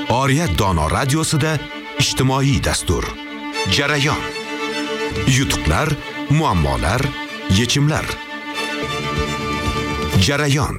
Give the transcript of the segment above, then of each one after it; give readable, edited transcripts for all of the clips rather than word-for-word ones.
Oriyat Dono radiosida ijtimoiy dastur. Jarayon. Yutuqlar, muammolar, yechimlar. Jarayon.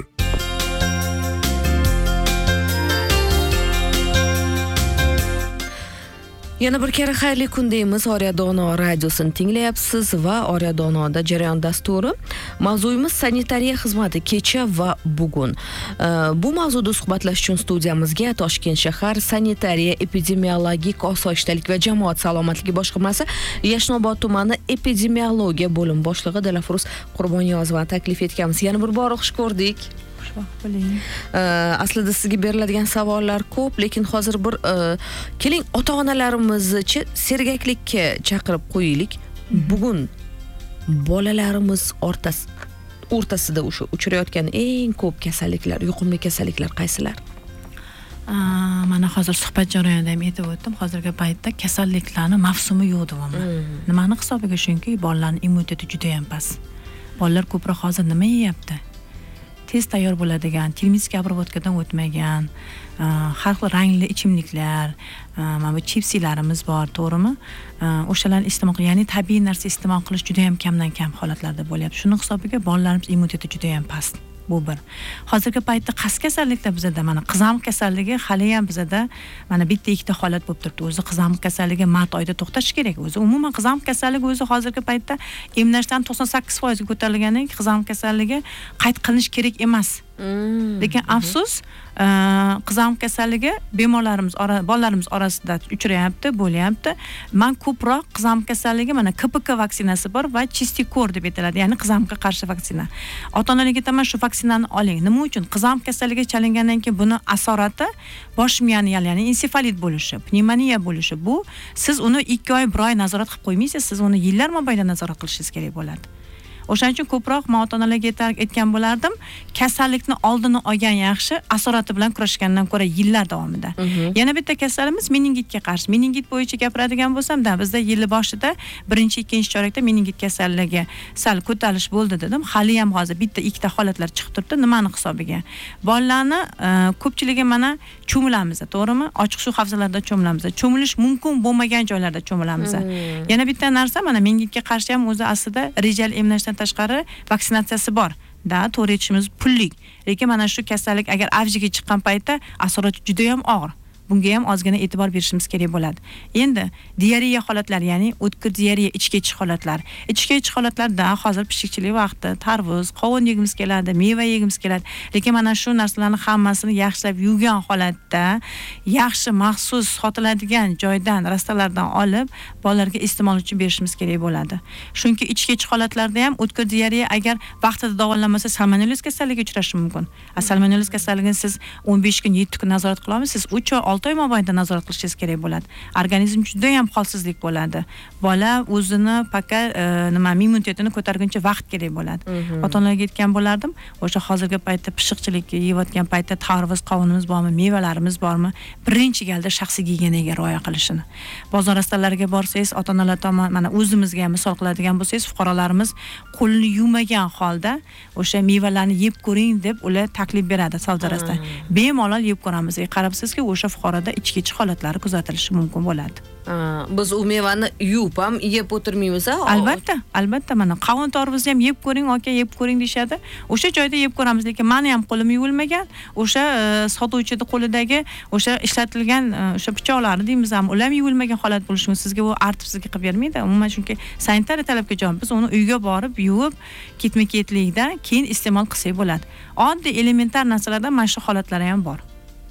Yana bir kere xayrli kun deymiz. Oriyat Dono radiosini tinglayapsiz va Oriyat Donoda Jarayon dasturi. Mavzuyimiz sanitariya xizmati kecha va bugun. Bu mavzuda suhbatlashish uchun studiyamizga Toshkent shahar sanitariya epidemiologik osoyishtalik va jamoat salomatligi boshqarmasi Yashnobod tumani epidemiologiya bo'lim boshlig'i Dilafruz Qurboniyozovani taklif etganmiz. Yana bir bor xush ko'rdik. Aslida sizga beriladigan savollar ko'p, lekin hozir bir keling ota-onalarimizni sergaklikka chaqirib qo'yaylik. Bugun bolalarimiz o'rtasida o'sha uchrayotgan eng ko'p kasalliklar, yuqumli kasalliklar qaysilar? Mana hozir suhbat jarayonida ham aytib o'tdim. Hozirgi paytda kasalliklarning mavsumi yo'q deyapman. Nimani hisobiga? Chunki bolalarning immuniteti juda ham past. Bolalar ko'proq hozir nima yeyapti? Tez tayyor bo'ladigan, termik obработкадан o'tmagan, har xil rangli ichimliklar, mana bu chipsilarimiz bor, to'g'rimi? O'shalarni iste'mol, ya'ni tabiiy narsa iste'mol qilish juda ham kamdan kam holatlarda bo'lyapti. Shuning hisobiga bolalarimiz immuniteti juda ham past. Bu bir. Hozirgi paytda qaysi kasalliklar bizda mana qizamiq kasalligi hali ham bizda mana bitta ikkita holat bo'lib turibdi. O'zi qizamiq kasalligi mart oyida to'xtash kerak. O'zi umuman qizamiq kasalligi o'zi hozirgi paytda emlashdan 98% ga ko'tarilganidan keyin qizamiq kasalligi qayd qilinish kerak emas. Lekin afsus, qizamiq kasalligi bolalarimiz orasida uchrayapti, bo'lyapti. Men ko'proq qizamiq kasalligi mana KPK vaksinasi bor va Chistikor deb aytiladi, ya'ni qizamiqqa qarshi vaksina. Ota-onalarga aytaman, shu vaksinani oling. Nima uchun? Qizamiq kasalligiga chalingandan keyin buni asorati bosh miyani, ya'ni ensefalit bo'lishi, pnevmoniya bo'lishi. Bu siz uni 2 oy, 1 oy nazorat qilib qo'ymaysiz, siz uni yillar mobaynida nazorat qilishingiz kerak bo'ladi. O'shaning uchun ko'proq men ota-onalarga aytgan bo'lardim, kasallikni oldini olgan yaxshi, asorati bilan kurashgandan ko'ra yillar davomida. Yana bitta kasalimiz meningitga qarshi. Meningit bo'yicha gapiradigan bo'lsam-da, bizda yil boshida 1-2 chorakda meningit kasalligi sal ko'tarish bo'ldi dedim. Hali ham hozir bitta ikkita holatlar chiqib turibdi. Nimani hisobiga? Bolalarni ko'pchiligi mana cho'milamiz, to'g'rimi? Ochiq suv havzalarida cho'milamiz. Cho'milish mumkin bo'lmagan joylarda cho'milamiz. Yana bitta narsa, mana meningitga qarshi ham o'zi aslida rejali emlashdan tashqari vaksinatsiyasi bor. To'g'ri aytishimiz pullik. Lekin mana shu kasallik agar avjiga chiqqan paytda asorati juda ham og'ir. Bunga ham ozgina e'tibor berishimiz kerak bo'ladi. Endi diareya holatlari, ya'ni o'tkir diareya, ichga ichish holatlari. Ichga ichish holatlarida hozir pishikchilik vaqti tarvuz, qovun yegimiz keladi, meva yegimiz keladi. Lekin mana shu narsalarning hammasini yaxshilab yuvgan holatda, yaxshi maxsus sotiladigan joydan, rastalardan olib, bolalarga iste'mol uchun berishimiz kerak bo'ladi. Chunki ichga ichish holatlarida ham o'tkir diareya agar vaqtida davolanmasa salmonelloz kasalligiga uchrashi mumkin. Salmonelloz kasalligini siz 15 kun, 7 kun nazorat qila olmaysiz. 3 oy 6 oy mobaynida nazorat qilishingiz kerak bo'ladi. Organizm juda ham holsizlik bo'ladi. Bola o'zini faqat immunitetini ko'targuncha vaqt kerak bo'ladi. Ota-onalarga aytgan bo'lardim, o'sha hozirgi paytda pishiqchilik yeyotgan paytda tarvuz, qovunimiz bormi, mevalarimiz bormi, birinchi galda shaxsiy gigienaga rioya qilishini. Bozor rastalariga borsangiz, ota-onalar tomon mana o'zimizga ham misol qiladigan bo'lsangiz, fuqarolarimiz qo'lni yumagan holda o'sha mevalarni yeb ko'ring deb ular taklif beradi savdo rastasida. Bemalol yeb ko'ramiz. Qarabsizki, o'sha fuqaroda ichki ichish holatlari kuzatilishi mumkin bo'ladi. Biz u mevani yuvib ham yeb o'tirmaymiz. Albatta, mana qovun tarvuzni ham yeb ko'ring, aka, yeb ko'ring deshadi. O'sha joyda yeb ko'ramiz, lekin meni ham qo'lim yuvilmagan. O'sha sotuvchining qo'lidagi o'sha ishlatilgan o'sha pichoqlarni deymiz ham, ular ham yuvilmagan holat bo'lishi mumkin. Sizga u artib sizga qilib bermaydi. Umuman chunki sanitariya talabga javob. Biz uni uyga borib yuvib, ketma-ketlikda keyin iste'mol qilsak bo'ladi. Oddiy elementar narsalardan mana shu holatlari ham bor.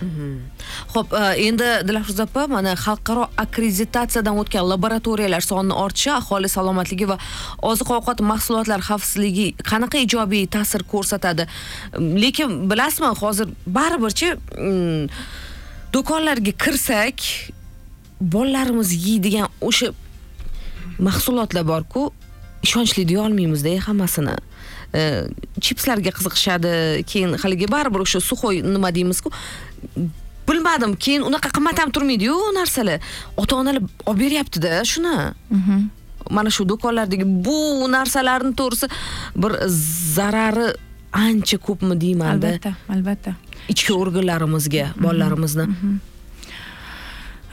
Xo'p, endi Dilafruz opa, mana xalqaro akkreditatsiyadan o'tgan laboratoriyalar sonining ortishi aholi salomatligi va oziq-ovqat mahsulotlari xavfsizligi qanaqa ijobiy ta'sir ko'rsatadi? Lekin bilasizmi, hozir baribirchi do'konlarga kirsak, bolalarimiz yeydigan o'sha mahsulotlar bor-ku, ishonchli deya olmaymiz-da hammasini. Chipslarga qiziqishadi, keyin haligi baribir o'sha suxoy nima deymiz-ku, bilmadim, keyin unaqa qimmat ham turmaydi-yu narsalar. Ota-onalar olib beryapti-da shuni. Mana shu do'konlardagi bu narsalarni to'g'risi bir zarari ancha ko'pmi deyman-da. Albatta. Ichki organlarimizga, bolalarimizni.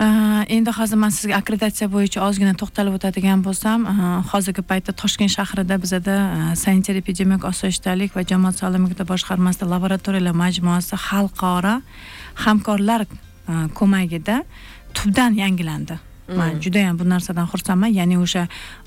Endi hozir men sizga akkreditatsiya bo'yicha ozgina to'xtalib o'tadigan bo'lsam, hozirgi paytda Toshkent shahrida bizada sanitariya epidemiologik osoyishtalik va jamoat sog'lomligi boshqarmasida laboratoriyalar majmuasi xalqaro hamkorlar ko'magida tubdan yangilandi. Men juda ham bu narsadan xursandman. Ya'ni o'sha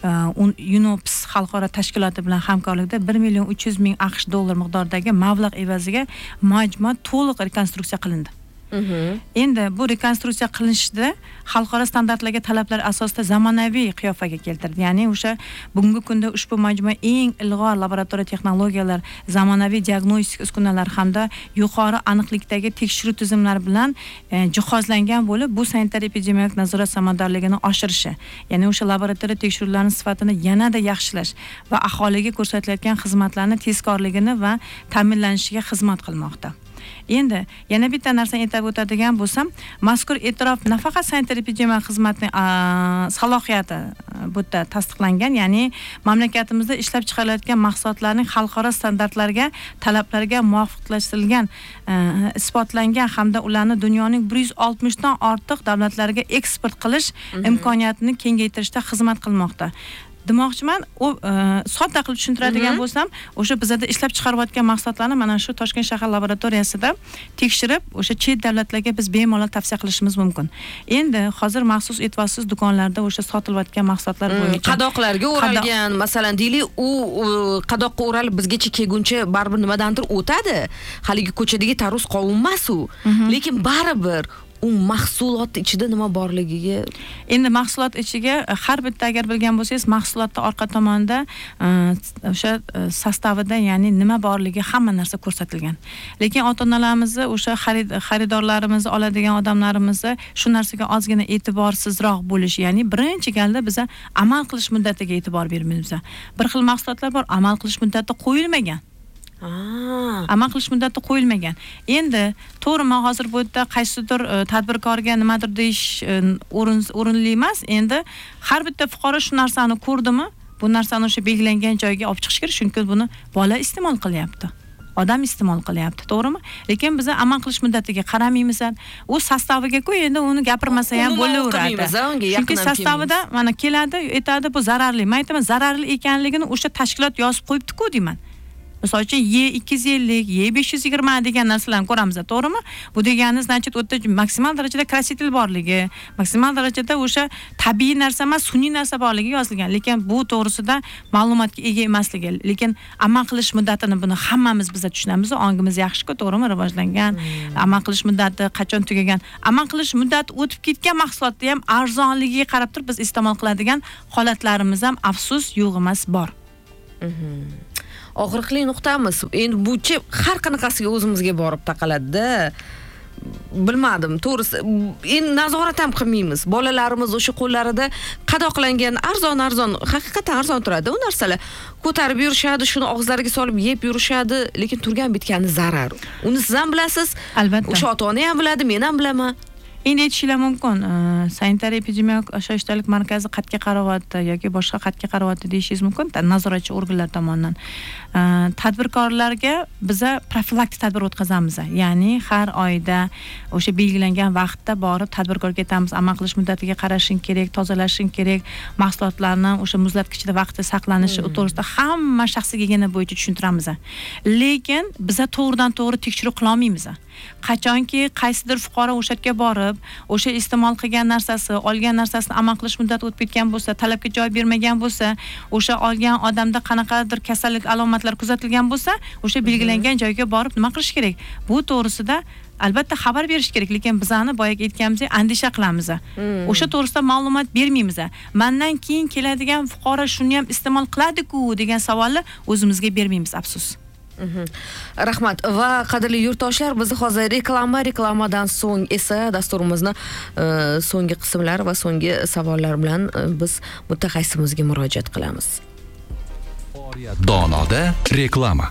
UNOPS xalqaro tashkiloti bilan hamkorlikda 1,3 million AQSh dollar miqdoridagi mablag' evaziga majmua to'liq rekonstruksiya qilindi. Endi bu rekonstruksiya qilinishida xalqaro standartlarga talablar asosida zamonaviy qiyofaga keltirdi. Ya'ni o'sha bugungi kunda ushbu majmua eng ilg'or laboratoriya texnologiyalar, zamonaviy diagnostik uskunalar hamda yuqori aniqlikdagi tekshiruv tizimlari bilan jihozlangan bo'lib, bu sanitariya epidemiologik nazorat samaradorligini oshirishi, ya'ni o'sha laboratoriya tekshiruvlarining sifatini yanada yaxshilash va aholiga ko'rsatilayotgan xizmatlarning tezkorligini va ta'minlanishiga xizmat qilmoqda. Endi yana bitta narsani aytib o'tadigan bo'lsam, mazkur e'tirof nafaqat sanitariya epidemiologik xizmatning salohiyati bu yerda tasdiqlangan, ya'ni mamlakatimizda ishlab chiqarilayotgan mahsulotlarning xalqaro standartlarga, talablarga muvofiqlashtirilgan, isbotlangan hamda ularni dunyoning 160 dan ortiq davlatlariga eksport qilish imkoniyatini kengaytirishda xizmat qilmoqda. Demoqchiman, u sodda qilib tushuntiradigan bo'lsam, o'sha bizda ishlab chiqarayotgan mahsulotlarni mana shu Toshkent shahar laboratoriyasida tekshirib, o'sha chet davlatlarga biz bemalol tavsiya qilishimiz mumkin. Endi hozir maxsus e'tiborsiz do'konlarda o'sha sotilayotgan mahsulotlar bo'yicha qadoqlarga o'ralgan, masalan, deylik, u qadoqqa o'ralib bizgacha kelguncha baribir nimadandir o'tadi. Haligi ko'chadagi tarvuz qovun emas u, lekin baribir u mahsulot ichida nima borligiga, endi mahsulot ichiga har bitta agar bilgan bo'lsangiz, mahsulotning orqa tomonida o'sha sostavida, ya'ni nima borligi hamma narsa ko'rsatilgan. Lekin ota-onalarimizni, o'sha xaridorlarimizni, oladigan odamlarimizni shu narsaga ozgina e'tiborsizroq bo'lish, ya'ni birinchi galda biz amal qilish muddatiga e'tibor bermaymiz. Bir xil mahsulotlar bor, amal qilish muddati qo'yilmagan. Amal qilish muddati qo'yilmagan. Endi to'g'ri, men hozir bu yerda qaysidir tadbirkorga nimadir deyish o'rinli emas. Endi har bitta fuqaro shu narsani ko'rdimi, bu narsani o'sha belgilangan joyga olib chiqish kerak, chunki buni bola iste'mol qilyapti. Odam iste'mol qilyapti, to'g'rimi? Lekin biz amal qilish muddatiga qaramaymiz. U sostaviga-ku endi uni gapirmasa ham bo'laveradi. Chunki sostavida mana keladi, aytadi bu zararli. Men aytaman, zararli ekanligini o'sha tashkilot yozib qo'yibdi-ku deyman. Misol uchun E250, E520 degan narsalarni ko'ramiz, to'g'rimi? Bu degani, значит, o'ta maksimal darajada krasitel borligi, maksimal darajada o'sha tabiiy narsa emas, sun'iy narsa borligi yozilgan. Lekin bu to'g'risida ma'lumotga ega emasligi. Lekin amal qilish muddatini buni hammamiz biz tushunamiz, ongimiz yaxshi-ku, to'g'rimi? Rivojlangan. Amal qilish muddati qachon tugagan? Amal qilish muddati o'tib ketgan mahsulotni ham arzonligiga qarab turib biz iste'mol qiladigan holatlarimiz ham afsus yo'q emas, bor. Og'riqli nuqtamiz. Endi bu-chi har qanaqasiga o'zimizga borib taqaladi-da. Bilmadim, to'g'risi. Endi nazorat ham qilmaymiz. Bolalarimiz o'sha qo'llarida qadoqlangan arzon, haqiqatan arzon turadi u narsalar. Ko'tarib yurishadi, shuni og'izlariga solib yeb yurishadi, lekin turgan bitgani zarar. Uni siz ham bilasiz. Albatta. O'sha ota-ona ham biladi, men ham bilaman. Endi aytishlar mumkin, sanitariya epidemiologik osoyishtalik markazi qat'iy qarovyapti yoki boshqa qat'iy qarovyapti deyishingiz mumkin, nazoratchi organlar tomonidan. Tadbirkorlarga biza profilaktik tadbir o'tkazamiz. Ya'ni har oyda o'sha belgilangan vaqtda borib tadbirkorga aytamiz, amal qilish muddatiga qarashing kerak, tozalashing kerak, mahsulotlarni o'sha muzlatgichda vaqtida saqlanishi to'g'risida hamma shaxsiy gigiyena bo'yicha tushuntiramiz. Lekin biza to'g'ridan-to'g'ri tekshiruv qila olmaymiz. Qachonki qaysidir fuqaro o'sha yerga borib, o'sha iste'mol qilgan narsasi, olgan narsasini amal qilish muddati o'tib ketgan bo'lsa, talabga javob bermagan bo'lsa, o'sha olgan odamda qanaqadir kasallik alomatlari kuzatilgan bo'lsa, o'sha belgilangan joyga borib nima qilish kerak? Bu to'g'risida albatta xabar berish kerak, lekin bizani boyaga aytganimizdek andisha qilamiz. O'sha to'g'risida ma'lumot bermaymiz. Mendan keyin keladigan fuqaro shuni ham iste'mol qiladi-ku degan savolni o'zimizga bermaymiz, afsus. Rahmat va qadrli yurtdoshlar, biz hozir reklamadan so'ng esa dasturimizni so'nggi qismlar va so'nggi savollar bilan biz mutaxassisimizga murojaat qilamiz. Donoda reklama.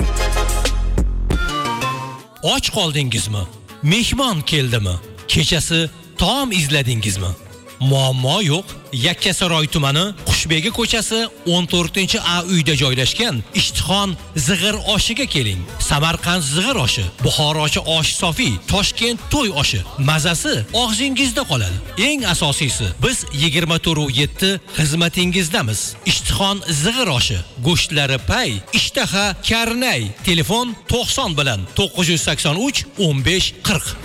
Och qoldingizmi? Mehmon keldimi? Kechasi taom izladingizmi? Muammo yo'q. Yakkasaroy tumani Qushbegi ko'chasi 14-A uyda joylashgan Ishtixon zig'ir oshiga keling. Samarqand zig'ir oshi, Buxorochi osh sofi, Toshkent to'y oshi. Mazasi og'zingizda qoladi. Eng asosiysi, biz 24/7 xizmatingizdamiz. Ishtixon zig'ir oshi, go'shtlari pay, ishtaha karnay. Telefon 90 bilan 983 15 40.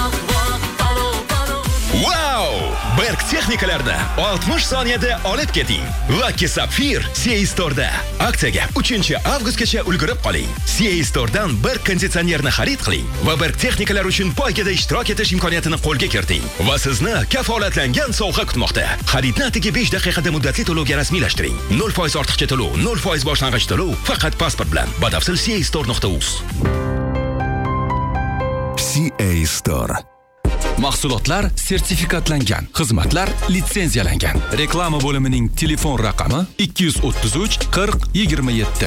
Wow! Berg texnikalarni 60 soniyada olib keting. Lucky Sapphire CA Store'da. Aksiyaga 3-avgustgacha ulgurib qoling. CA Store'dan bir konditsionerni xarid qiling va Berg texnikalar uchun poygada ishtirok etish imkoniyatini qo'lga kiriting. Va sizni kafolatlangan sovg'a kutmoqda. Xaridni atigi 5 daqiqada muddatli to'lovga rasmiylashtiring. 0% ortiqcha to'lov, 0% boshlang'ich to'lov faqat pasport bilan. Batafsil CA-store.uz. CA Store. Mahsulotlar sertifikatlangan, xizmatlar litsenziyalangan. Reklama bo'limining telefon raqami 233 40 27.